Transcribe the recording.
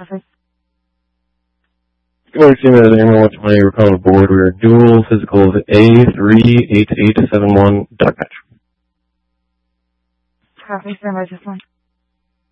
Perfect. Good morning, team. Anyone wants to we're calling aboard. We are dual physicals A38871 dog patch. Copy, stand by just one.